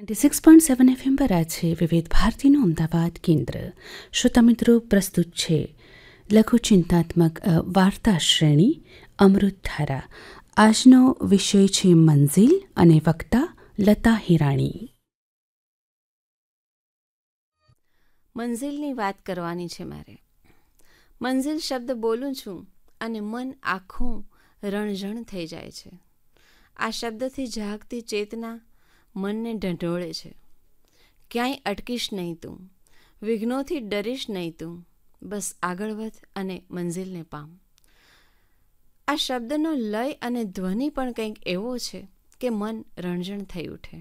96.7 FM પર આ છે વિવિધ ભારતીનું અમદાવાદ કેન્દ્ર. શ્રોતા મિત્રો, પ્રસ્તુત છે લઘુચિંતાત્મક વાર્તા શ્રેણી અમૃતધારા. આજનો વિષય છે મંઝિલ અને વક્તા લતા હિરાણી. મંઝિલની વાત કરવાની છે મારે. મંઝિલ શબ્દ બોલું છું અને મન આખું રણઝણ થઈ જાય છે. આ શબ્દથી જાગતી ચેતના મનને ઢંઢોળે છે. ક્યાંય અટકીશ નહીં તું, વિઘ્નોથી ડરીશ નહીં તું, બસ આગળ વધ અને મંઝિલને પામ. આ શબ્દનો લય અને ધ્વનિ પણ કંઈક એવો છે કે મન રણઝણ થઈ ઉઠે.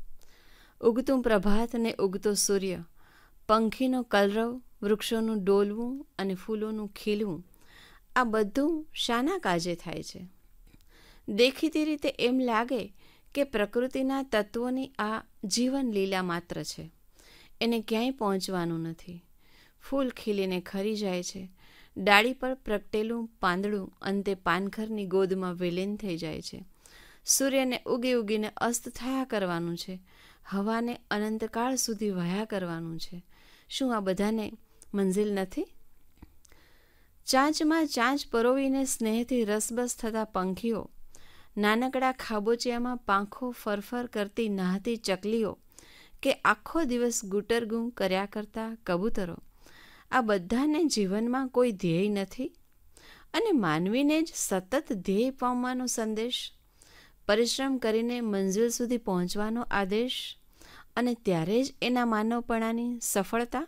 ઉગતું પ્રભાત અને ઉગતો સૂર્ય, પંખીનો કલરવ, વૃક્ષોનું ડોલવું અને ફૂલોનું ખીલવું, આ બધું શાના કાજે થાય છે? દેખીતી રીતે એમ લાગે કે પ્રકૃતિના તત્વોની આ જીવન લીલા માત્ર છે. એને ક્યાંય પહોંચવાનું નથી. ફૂલ ખીલીને ખરી જાય છે. ડાળી પર પ્રગટેલું પાંદડું અંતે પાનખરની ગોદમાં વિલીન થઈ જાય છે. સૂર્યને ઉગી ઉગીને અસ્ત થયા કરવાનું છે. હવાને અનંતકાળ સુધી વહ્યા કરવાનું છે. શું આ બધાને મંઝિલ નથી? ચાંચમાં ચાંચ પરોવીને સ્નેહથી રસબસ થતા પંખીઓ, નાનકડા ખાબોચિયામાં પાંખો ફરફર કરતી નહાતી ચકલીઓ, કે આખો દિવસ ગુટરગું કર્યા કરતા કબૂતરો, આ બધાને જીવનમાં કોઈ ધ્યેય નથી? અને માનવીને જ સતત ધ્યેય પામવાનો સંદેશ, પરિશ્રમ કરીને મંઝિલ સુધી પહોંચવાનો આદેશ, અને ત્યારે જ એના માનવપણાની સફળતા?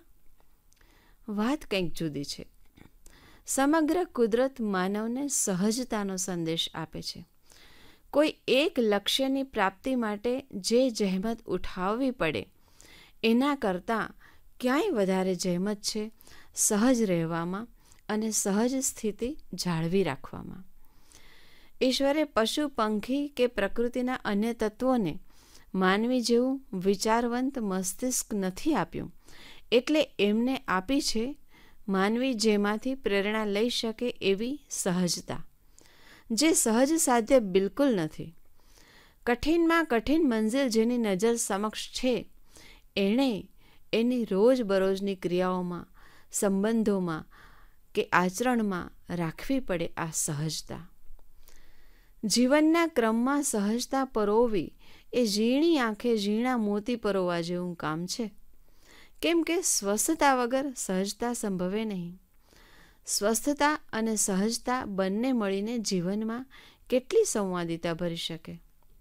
વાત કંઈક જુદી છે. સમગ્ર કુદરત માનવને સહજતાનો સંદેશ આપે છે. કોઈ એક લક્ષ્યની પ્રાપ્તિ માટે જે જહેમત ઉઠાવવી પડે એના કરતાં ક્યાંય વધારે જહેમત છે સહજ રહેવામાં અને સહજ સ્થિતિ જાળવી રાખવામાં. ઈશ્વરે પશુ, પંખી કે પ્રકૃતિના અન્ય તત્વોને માનવી જેવું વિચારવંત મસ્તિષ્ક નથી આપ્યું, એટલે એમને આપી છે માનવી જેમાંથી પ્રેરણા લઈ શકે એવી સહજતા, જે સહજ સાધ્ય બિલકુલ નથી. કઠિનમાં કઠિન મંઝિલ જેની નજર સમક્ષ છે, એણે એની રોજબરોજની ક્રિયાઓમાં, સંબંધોમાં કે આચરણમાં રાખવી પડે આ સહજતા. જીવનના ક્રમમાં સહજતા પરોવવી એ ઝીણી આંખે ઝીણા મોતી પરોવા જેવું કામ છે. કેમ કે સ્વસ્થતા વગર સહજતા સંભવે નહીં. સ્વસ્થતા અને સહજતા બંને મળીને જીવનમાં કેટલી સંવાદિતા ભરી શકે?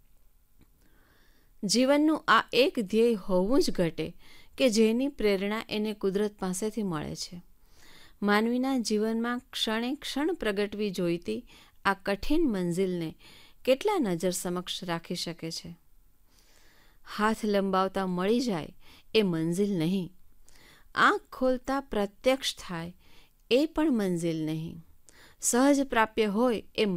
જીવનનું આ એક ધ્યેય હોવું જ ઘટે કે જેની પ્રેરણા એને કુદરત પાસેથી મળે છે. માનવીના જીવનમાં ક્ષણે ક્ષણ પ્રગટવી જોઈતી આ કઠિન મંઝિલને કેટલા નજર સમક્ષ રાખી શકે છે? હાથ લંબાવતા મળી જાય એ મંઝિલ નહીં. આંખ ખોલતા પ્રત્યક્ષ થાય એ પણ મંઝિલ નહીં. સહજ પ્રાપ્ય હોય એ